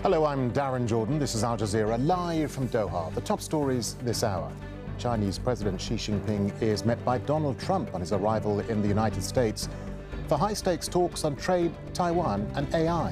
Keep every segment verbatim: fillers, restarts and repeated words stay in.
Hello, I'm Darren Jordan. This is Al Jazeera, live from Doha. The top stories this hour. Chinese President Xi Jinping is met by Donald Trump on his arrival in the United States for high-stakes talks on trade, Taiwan and A I.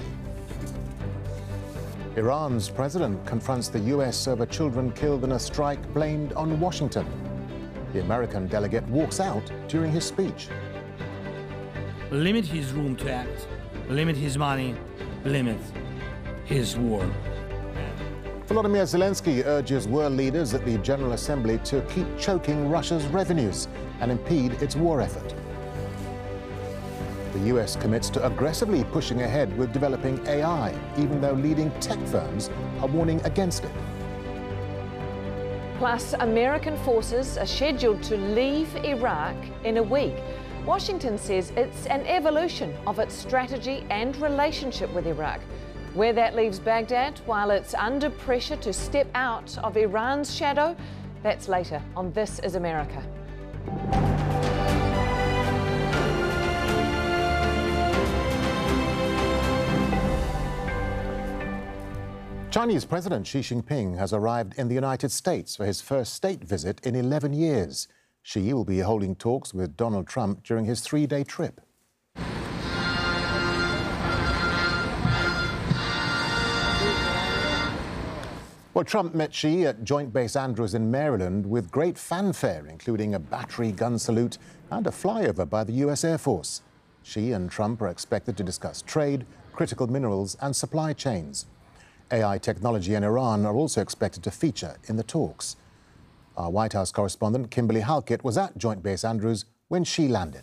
Iran's president confronts the U S over children killed in a strike blamed on Washington. The American delegate walks out during his speech. Limit his room to act, limit his money, limit his war. Volodymyr Zelensky urges world leaders at the General Assembly to keep choking Russia's revenues and impede its war effort. The U S commits to aggressively pushing ahead with developing A I, even though leading tech firms are warning against it. Plus, American forces are scheduled to leave Iraq in a week. Washington says it's an evolution of its strategy and relationship with Iraq. Where that leaves Baghdad while it's under pressure to step out of Iran's shadow, that's later on This Is America. Chinese President Xi Jinping has arrived in the United States for his first state visit in eleven years. Xi will be holding talks with Donald Trump during his three-day trip. Well, Trump met Xi at Joint Base Andrews in Maryland with great fanfare, including a battery gun salute and a flyover by the U S Air Force. Xi and Trump are expected to discuss trade, critical minerals and supply chains. A I technology and Iran are also expected to feature in the talks. Our White House correspondent, Kimberly Halkett, was at Joint Base Andrews when Xi landed.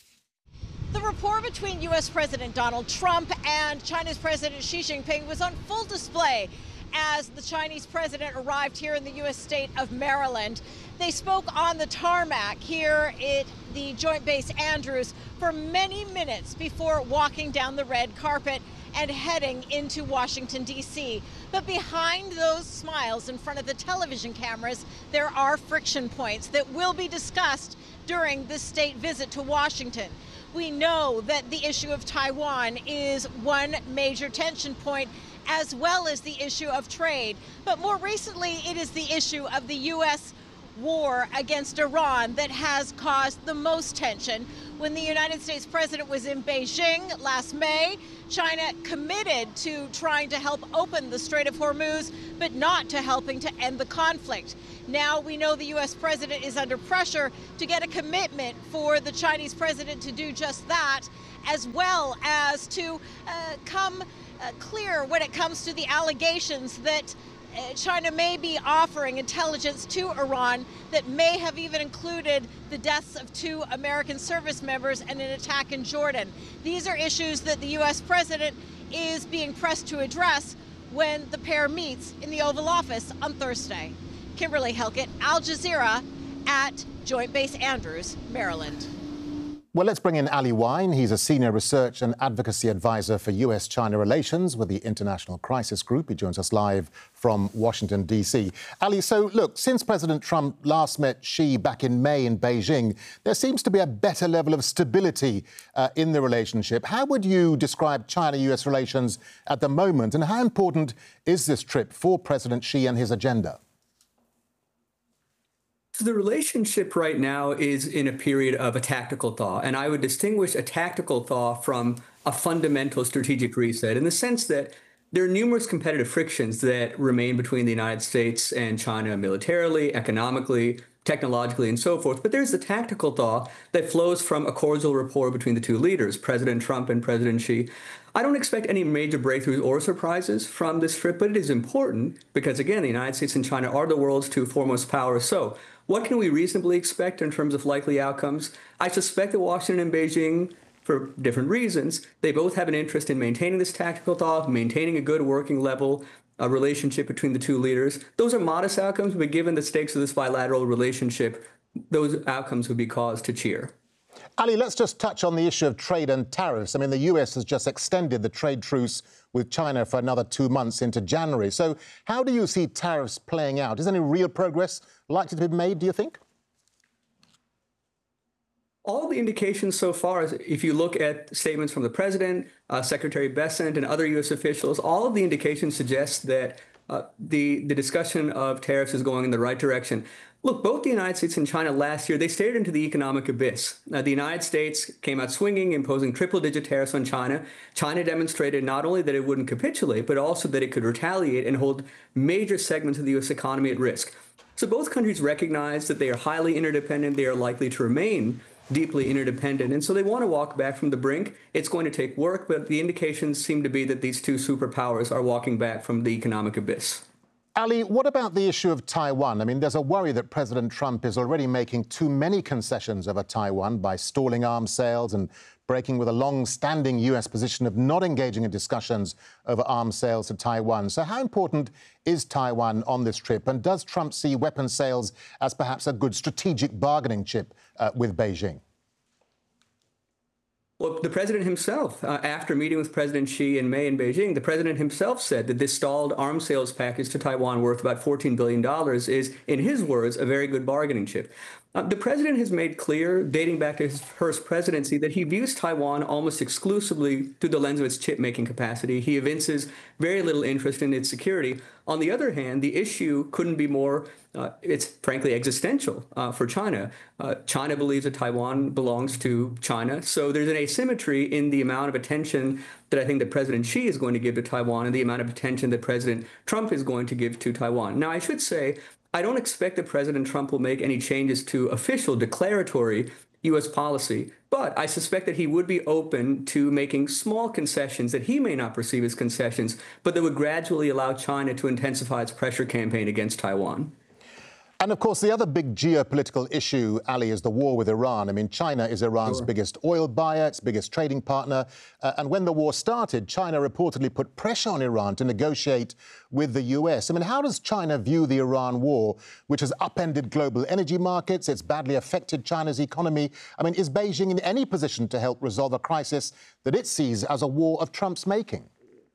The rapport between U S President Donald Trump and China's President Xi Jinping was on full display as the Chinese president arrived here in the U S state of Maryland. They spoke on the tarmac here at the Joint Base Andrews for many minutes before walking down the red carpet and heading into Washington, D C But behind those smiles in front of the television cameras, there are friction points that will be discussed during this state visit to Washington. We know that the issue of Taiwan is one major tension point, as well as the issue of trade. But more recently, it is the issue of the U S war against Iran that has caused the most tension. When the United States president was in Beijing last May, China committed to trying to help open the Strait of Hormuz, but not to helping to end the conflict. Now we know the U S president is under pressure to get a commitment for the Chinese president to do just that, as well as to uh, come uh, clear when it comes to the allegations that uh, China may be offering intelligence to Iran that may have even included the deaths of two American service members and an attack in Jordan. These are issues that the U S president is being pressed to address when the pair meets in the Oval Office on Thursday. Kimberly Halkett, Al Jazeera, at Joint Base Andrews, Maryland. Well, let's bring in Ali Wyne. He's a senior research and advocacy advisor for U S China relations with the International Crisis Group. He joins us live from Washington, D C Ali, so look, since President Trump last met Xi back in May in Beijing, there seems to be a better level of stability uh, in the relationship. How would you describe China-U S relations at the moment, and how important is this trip for President Xi and his agenda? So the relationship right now is in a period of a tactical thaw, and I would distinguish a tactical thaw from a fundamental strategic reset in the sense that there are numerous competitive frictions that remain between the United States and China militarily, economically, technologically, and so forth. But there's the tactical thaw that flows from a cordial rapport between the two leaders, President Trump and President Xi. I don't expect any major breakthroughs or surprises from this trip, but it is important because, again, the United States and China are the world's two foremost powers. So what can we reasonably expect in terms of likely outcomes? I suspect that Washington and Beijing, for different reasons, they both have an interest in maintaining this tactical thaw, maintaining a good working level a relationship between the two leaders. Those are modest outcomes, but given the stakes of this bilateral relationship, those outcomes would be cause to cheer. Ali, let's just touch on the issue of trade and tariffs. I mean, the U S has just extended the trade truce with China for another two months into January. So how do you see tariffs playing out? Is any real progress likely to be made, do you think? All the indications so far, is if you look at statements from the president, uh, Secretary Bessent, and other U S officials, all of the indications suggest that uh, the, the discussion of tariffs is going in the right direction. Look, both the United States and China last year, they stared into the economic abyss. Uh, the United States came out swinging, imposing triple-digit tariffs on China. China demonstrated not only that it wouldn't capitulate, but also that it could retaliate and hold major segments of the U S economy at risk. So both countries recognize that they are highly interdependent. They are likely to remain deeply interdependent. And so they want to walk back from the brink. It's going to take work, but the indications seem to be that these two superpowers are walking back from the economic abyss. Ali, what about the issue of Taiwan? I mean, there's a worry that President Trump is already making too many concessions over Taiwan by stalling arms sales and breaking with a long-standing U S position of not engaging in discussions over arms sales to Taiwan. So how important is Taiwan on this trip? And does Trump see weapons sales as perhaps a good strategic bargaining chip uh, with Beijing? Well, the president himself, uh, after meeting with President Xi in May in Beijing, the president himself said that this stalled arms sales package to Taiwan worth about fourteen billion dollars is, in his words, a very good bargaining chip. Uh, the president has made clear, dating back to his first presidency, that he views Taiwan almost exclusively through the lens of its chip-making capacity. He evinces very little interest in its security. On the other hand, the issue couldn't be more, uh, it's frankly existential uh, for China. Uh, China believes that Taiwan belongs to China. So there's an asymmetry in the amount of attention that I think that President Xi is going to give to Taiwan and the amount of attention that President Trump is going to give to Taiwan. Now, I should say, I don't expect that President Trump will make any changes to official declaratory U S policy, but I suspect that he would be open to making small concessions that he may not perceive as concessions, but that would gradually allow China to intensify its pressure campaign against Taiwan. And, of course, the other big geopolitical issue, Ali, is the war with Iran. I mean, China is Iran's Sure. biggest oil buyer, its biggest trading partner. Uh, and when the war started, China reportedly put pressure on Iran to negotiate with the U S. I mean, how does China view the Iran war, which has upended global energy markets? It's badly affected China's economy. I mean, is Beijing in any position to help resolve a crisis that it sees as a war of Trump's making?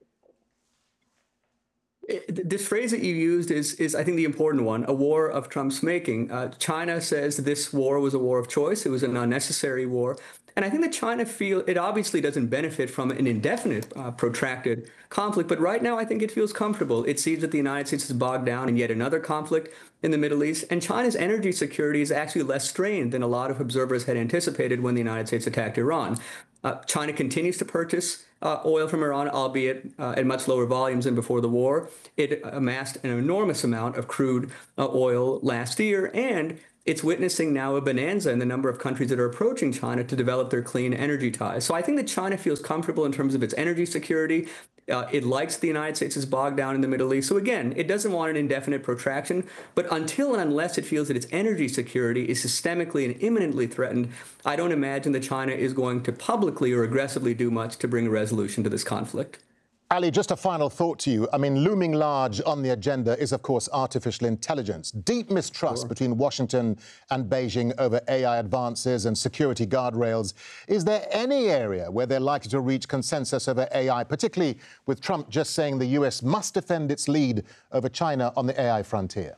This phrase that you used is, is, I think, the important one, a war of Trump's making. Uh, China says this war was a war of choice. It was an unnecessary war. And I think that China feel it obviously doesn't benefit from an indefinite, uh, protracted conflict. But right now, I think it feels comfortable. It sees that the United States is bogged down in yet another conflict in the Middle East. And China's energy security is actually less strained than a lot of observers had anticipated when the United States attacked Iran. Uh, China continues to purchase uh, oil from Iran, albeit uh, at much lower volumes than before the war. It amassed an enormous amount of crude uh, oil last year, and it's witnessing now a bonanza in the number of countries that are approaching China to develop their clean energy ties. So I think that China feels comfortable in terms of its energy security. Uh, it likes the United States is bogged down in the Middle East. So again, it doesn't want an indefinite protraction, but until and unless it feels that its energy security is systemically and imminently threatened, I don't imagine that China is going to publicly or aggressively do much to bring a resolution to this conflict. Ali, just a final thought to you. I mean, looming large on the agenda is, of course, artificial intelligence. Deep mistrust Sure. between Washington and Beijing over A I advances and security guardrails. Is there any area where they're likely to reach consensus over A I, particularly with Trump just saying the U S must defend its lead over China on the A I frontier?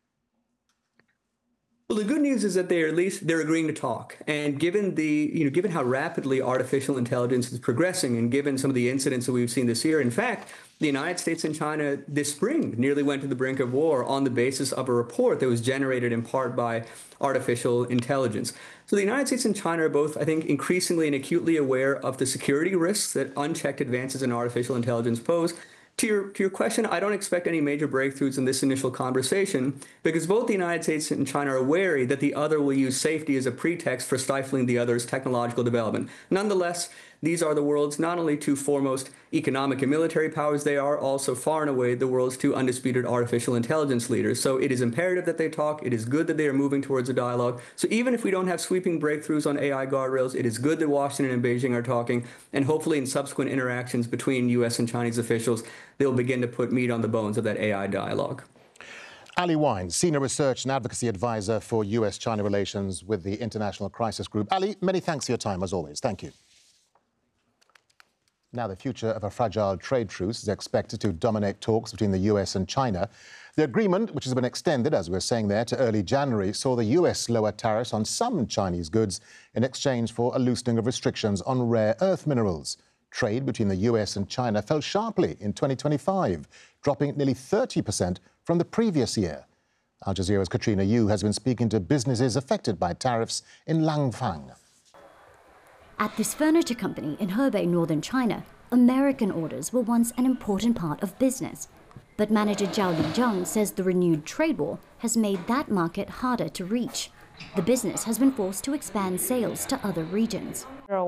Well, the good news is that they are at least they're agreeing to talk. And given the, you know, given how rapidly artificial intelligence is progressing and given some of the incidents that we've seen this year, in fact, the United States and China this spring nearly went to the brink of war on the basis of a report that was generated in part by artificial intelligence. So the United States and China are both, I think, increasingly and acutely aware of the security risks that unchecked advances in artificial intelligence pose. To your, to your question, I don't expect any major breakthroughs in this initial conversation because both the United States and China are wary that the other will use safety as a pretext for stifling the other's technological development. Nonetheless, these are the world's not only two foremost economic and military powers, they are also far and away the world's two undisputed artificial intelligence leaders. So it is imperative that they talk. It is good that they are moving towards a dialogue. So even if we don't have sweeping breakthroughs on A I guardrails, it is good that Washington and Beijing are talking. And hopefully in subsequent interactions between U S and Chinese officials, they'll begin to put meat on the bones of that A I dialogue. Ali Wyne, Senior Research and Advocacy Advisor for U S China Relations with the International Crisis Group. Ali, many thanks for your time, as always. Thank you. Now, the future of a fragile trade truce is expected to dominate talks between the U S and China. The agreement, which has been extended, as we were saying there, to early January, saw the U S lower tariffs on some Chinese goods in exchange for a loosening of restrictions on rare earth minerals. Trade between the U S and China fell sharply in twenty twenty-five, dropping nearly thirty percent from the previous year. Al Jazeera's Katrina Yu has been speaking to businesses affected by tariffs in Langfang. At this furniture company in Hebei, northern China, American orders were once an important part of business. But manager Zhao Lijiang says the renewed trade war has made that market harder to reach. The business has been forced to expand sales to other regions.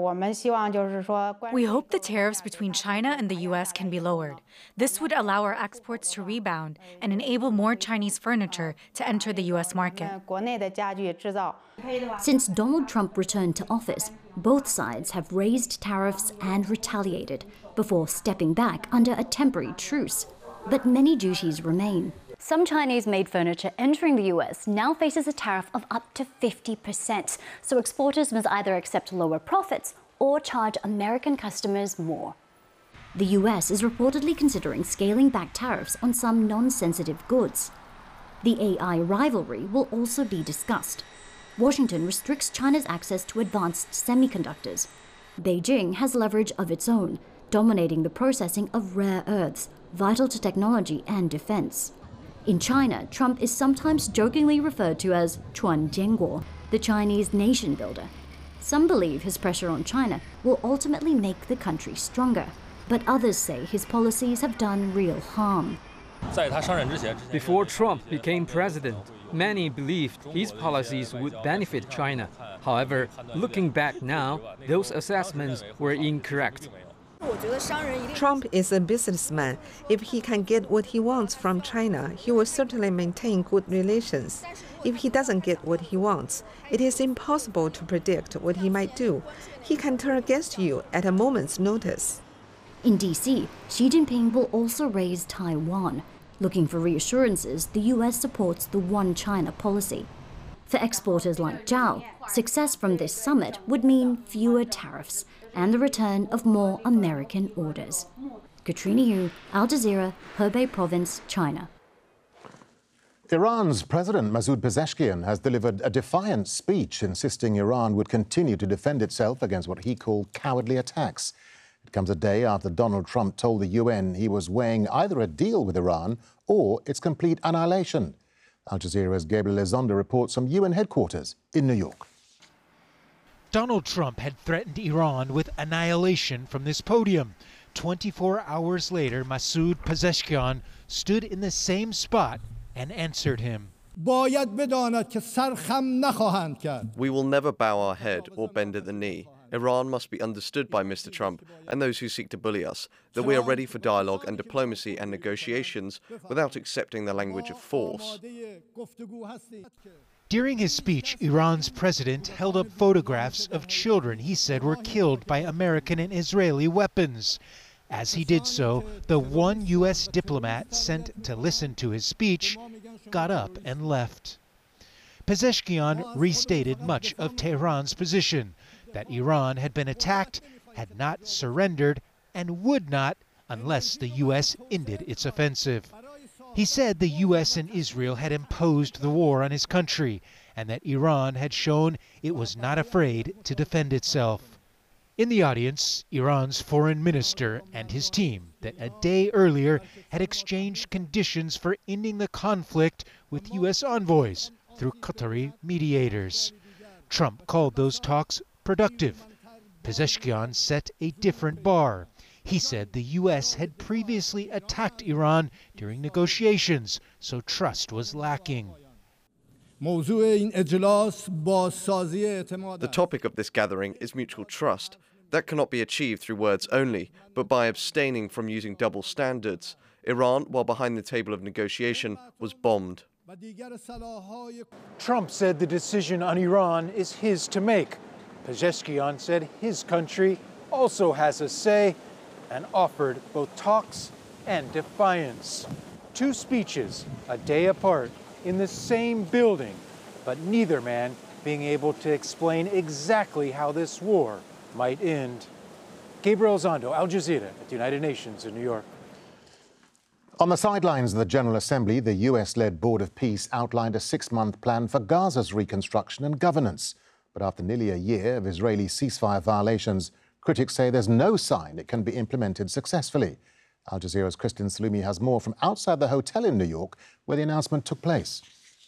We hope the tariffs between China and the U S can be lowered. This would allow our exports to rebound and enable more Chinese furniture to enter the U S market. Since Donald Trump returned to office, both sides have raised tariffs and retaliated before stepping back under a temporary truce. But many duties remain. Some Chinese-made furniture entering the U S now faces a tariff of up to fifty percent, so exporters must either accept lower profits or charge American customers more. The U S is reportedly considering scaling back tariffs on some non-sensitive goods. The A I rivalry will also be discussed. Washington restricts China's access to advanced semiconductors. Beijing has leverage of its own, dominating the processing of rare earths, vital to technology and defense. In China, Trump is sometimes jokingly referred to as Chuan Jianguo, the Chinese nation builder. Some believe his pressure on China will ultimately make the country stronger, but others say his policies have done real harm. Before Trump became president, many believed his policies would benefit China. However, looking back now, those assessments were incorrect. Trump is a businessman. If he can get what he wants from China, he will certainly maintain good relations. If he doesn't get what he wants, it is impossible to predict what he might do. He can turn against you at a moment's notice. In D C, Xi Jinping will also raise Taiwan. Looking for reassurances, the U S supports the One China policy. For exporters like Zhao, success from this summit would mean fewer tariffs and the return of more American orders. Katrina Yu, Al Jazeera, Hebei Province, China. Iran's President Masoud Pezeshkian has delivered a defiant speech insisting Iran would continue to defend itself against what he called cowardly attacks. It comes a day after Donald Trump told the U N he was weighing either a deal with Iran or its complete annihilation. Al Jazeera's Gabriel Elizondo reports from U N headquarters in New York. Donald Trump had threatened Iran with annihilation from this podium. twenty-four hours later, Masoud Pezeshkian stood in the same spot and answered him. We will never bow our head or bend at the knee. Iran must be understood by Mister Trump and those who seek to bully us, that we are ready for dialogue and diplomacy and negotiations without accepting the language of force. During his speech, Iran's president held up photographs of children he said were killed by American and Israeli weapons. As he did so, the one U S diplomat sent to listen to his speech got up and left. Pezeshkian restated much of Tehran's position, that Iran had been attacked, had not surrendered, and would not unless the U S ended its offensive. He said the U S and Israel had imposed the war on his country and that Iran had shown it was not afraid to defend itself. In the audience, Iran's foreign minister and his team that a day earlier had exchanged conditions for ending the conflict with U S envoys through Qatari mediators. Trump called those talks productive. Pezeshkian set a different bar. He said the U S had previously attacked Iran during negotiations, so trust was lacking. The topic of this gathering is mutual trust. That cannot be achieved through words only, but by abstaining from using double standards. Iran, while behind the table of negotiation, was bombed. Trump said the decision on Iran is his to make. Pezeshkian said his country also has a say and offered both talks and defiance. Two speeches, a day apart, in the same building, but neither man being able to explain exactly how this war might end. Gabriel Zondo, Al Jazeera at the United Nations in New York. On the sidelines of the General Assembly, the U S-led Board of Peace outlined a six-month plan for Gaza's reconstruction and governance. But after nearly a year of Israeli ceasefire violations, critics say there's no sign it can be implemented successfully. Al Jazeera's Kristen Salumi has more from outside the hotel in New York where the announcement took place.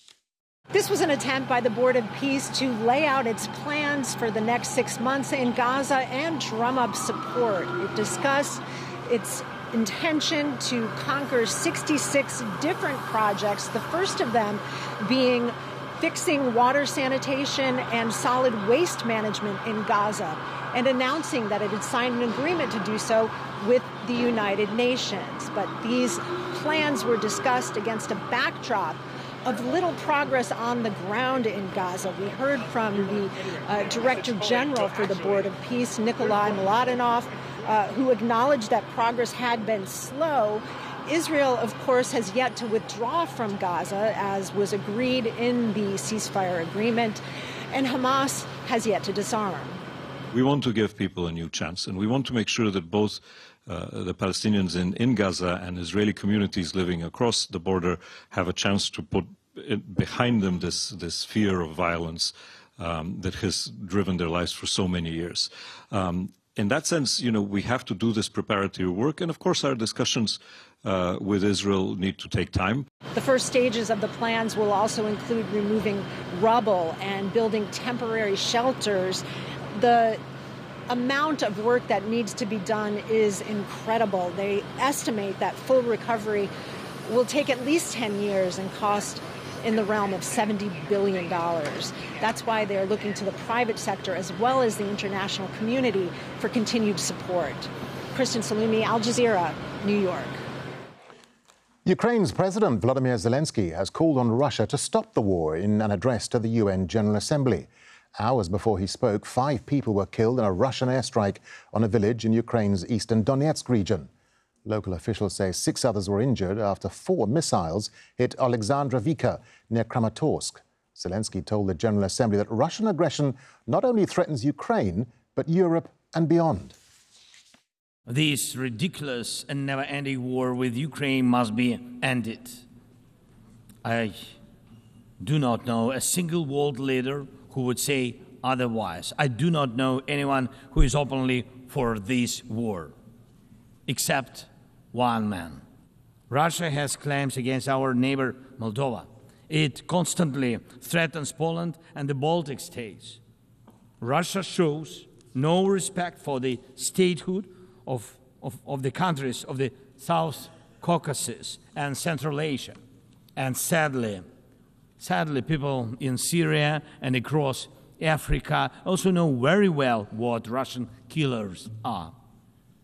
This was an attempt by the Board of Peace to lay out its plans for the next six months in Gaza and drum up support. It discussed its intention to conquer sixty-six different projects, the first of them being fixing water sanitation and solid waste management in Gaza, and announcing that it had signed an agreement to do so with the United Nations. But these plans were discussed against a backdrop of little progress on the ground in Gaza. We heard from the uh, Director General for the Board of Peace, Nikolai Mladenov, uh, who acknowledged that progress had been slow. Israel, of course, has yet to withdraw from Gaza, as was agreed in the ceasefire agreement, and Hamas has yet to disarm. We want to give people a new chance, and we want to make sure that both uh, the Palestinians in, in Gaza and Israeli communities living across the border have a chance to put it behind them this, this fear of violence um, that has driven their lives for so many years. Um, in that sense, you know, we have to do this preparatory work, and of course our discussions uh, with Israel need to take time. The first stages of the plans will also include removing rubble and building temporary shelters. The amount of work that needs to be done is incredible. They estimate that full recovery will take at least ten years and cost in the realm of seventy billion dollars. That's why they're looking to the private sector as well as the international community for continued support. Kristen Salumi, Al Jazeera, New York. Ukraine's President Volodymyr Zelensky has called on Russia to stop the war in an address to the U N General Assembly. Hours before he spoke, five people were killed in a Russian airstrike on a village in Ukraine's eastern Donetsk region. Local officials say six others were injured after four missiles hit Alexandrovka near Kramatorsk. Zelensky told the General Assembly that Russian aggression not only threatens Ukraine, but Europe and beyond. This ridiculous and never-ending war with Ukraine must be ended. I do not know a single world leader who would say otherwise. I do not know anyone who is openly for this war, except one man. Russia has claims against our neighbor Moldova. It constantly threatens Poland and the Baltic states. Russia shows no respect for the statehood of, of, of the countries of the South Caucasus and Central Asia. And sadly, sadly, people in Syria and across Africa also know very well what Russian killers are.